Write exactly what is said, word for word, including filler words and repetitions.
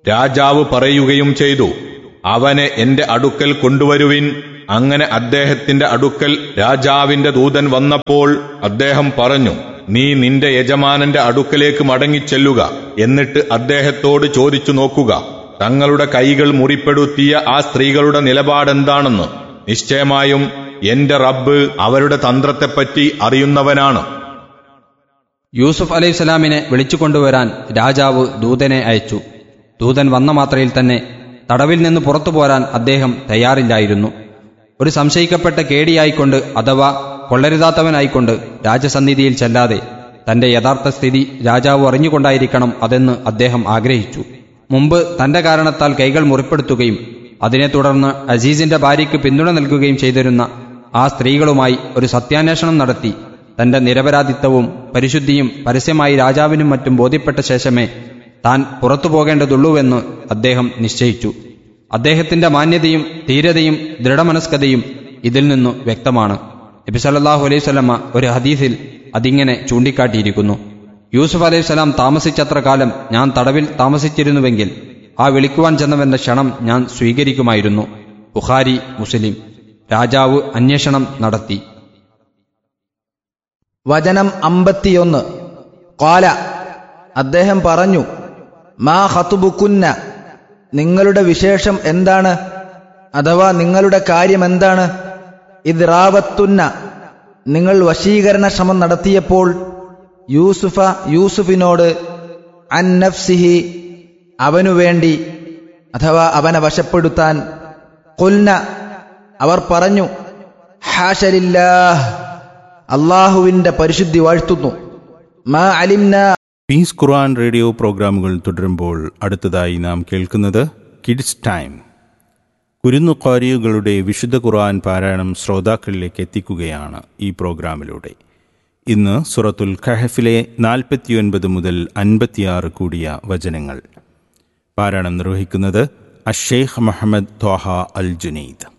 രാജാവ് പറയുകയും ചെയ്തു, അവനെ എന്റെ അടുക്കൽ കൊണ്ടുവരുവിൻ. അങ്ങനെ അദ്ദേഹത്തിന്റെ അടുക്കൽ രാജാവിന്റെ ദൂതൻ വന്നപ്പോൾ അദ്ദേഹം പറഞ്ഞു, നീ നിന്റെ യജമാനന്റെ അടുക്കലേക്ക് മടങ്ങിച്ചെല്ലുക. എന്നിട്ട് അദ്ദേഹത്തോട് ചോദിച്ചു നോക്കുക, തങ്ങളുടെ കൈകൾ മുറിപ്പെടുത്തിയ ആ സ്ത്രീകളുടെ നിലപാടെന്താണെന്ന്. നിശ്ചയമായും എന്റെ റബ്ബ് അവരുടെ തന്ത്രത്തെപ്പറ്റി അറിയുന്നവനാണ്. യൂസുഫ് അലൈഹിസ്സലാമിനെ വിളിച്ചുകൊണ്ടുവരാൻ രാജാവ് ദൂതനെ അയച്ചു. ദൂതൻ വന്ന മാത്രയിൽ തന്നെ തടവിൽ നിന്ന് പുറത്തു പോരാൻ അദ്ദേഹം തയ്യാറില്ലായിരുന്നു. ഒരു സംശയിക്കപ്പെട്ട കേടിയായിക്കൊണ്ട് അഥവാ കൊള്ളരുതാത്തവനായിക്കൊണ്ട് രാജസന്നിധിയിൽ ചെല്ലാതെ തന്റെ യഥാർത്ഥ സ്ഥിതി രാജാവ് അറിഞ്ഞുകൊണ്ടായിരിക്കണം അതെന്ന് അദ്ദേഹം ആഗ്രഹിച്ചു. മുമ്പ് തന്റെ കാരണത്താൽ കൈകൾ മുറിപ്പെടുത്തുകയും അതിനെ തുടർന്ന് അസീസിന്റെ ഭാര്യയ്ക്ക് പിന്തുണ നൽകുകയും ചെയ്തിരുന്ന ആ സ്ത്രീകളുമായി ഒരു സത്യാന്വേഷണം നടത്തി തന്റെ നിരപരാധിത്വവും പരിശുദ്ധിയും പരസ്യമായി രാജാവിനും മറ്റും ബോധ്യപ്പെട്ട ശേഷമേ താൻ പുറത്തു പോകേണ്ടതുള്ളൂവെന്ന് അദ്ദേഹം നിശ്ചയിച്ചു. അദ്ദേഹത്തിന്റെ മാന്യതയും ധീരതയും ദൃഢമനസ്കതയും ഇതിൽ നിന്നു വ്യക്തമാണ്. നബി സല്ലല്ലാഹു അലൈഹി വസല്ലമ ഒരു ഹദീസിൽ അതിങ്ങനെ ചൂണ്ടിക്കാട്ടിയിരിക്കുന്നു: യൂസുഫ് അലൈഹിസ്സലാം താമസിച്ചത്ര കാലം ഞാൻ തടവിൽ താമസിച്ചിരുന്നുവെങ്കിൽ ആ വിളിക്കുവാൻ ചെന്നവന്റെ ക്ഷണം ഞാൻ സ്വീകരിക്കുമായിരുന്നു. ബുഖാരി, മുസ്ലിം. രാജാവ് അന്വേഷണം നടത്തി. വചനം അമ്പത്തിയൊന്ന്. ഖാല, അദ്ദേഹം പറഞ്ഞു, മാ ഖതുബുകുന്ന, നിങ്ങളുടെ വിശേഷം എന്താണ്, അഥവാ നിങ്ങളുടെ കാര്യമെന്താണ്? ഇദ് റാവത്തുന്ന, നിങ്ങൾ വശീകരണ ശ്രമം നടത്തിയപ്പോൾ യൂസുഫ യൂസുഫിനോട് അൻ നഫ്സിഹി, അവനുവേണ്ടി അഥവാ അവനെ വശപ്പെടുത്താൻ. ഖുൽന, അവർ പറഞ്ഞു, ഹാശലില്ലാഹ്, അള്ളാഹുവിന്റെ പരിശുദ്ധി വാഴ്ത്തുന്നു. മാ അലിംന. പീസ് ഖുർആൻ റേഡിയോ പ്രോഗ്രാമുകൾ തുടരുമ്പോൾ അടുത്തതായി നാം കേൾക്കുന്നത് കിഡ്സ് ടൈം. കുരുന്നു ഖാരികളുടെ വിശുദ്ധ ഖുർആൻ പാരായണം ശ്രോതാക്കളിലേക്ക് എത്തിക്കുകയാണ് ഈ പ്രോഗ്രാമിലൂടെ. ഇന്ന് സൂറത്തുൽ കഹഫിലെ നാൽപ്പത്തിയൊൻപത് മുതൽ അൻപത്തിയാറ് കൂടിയ വചനങ്ങൾ പാരായണം നിർവഹിക്കുന്നത് അഷേഖ് മുഹമ്മദ് ത്വാഹ അൽ ജുനൈദ്.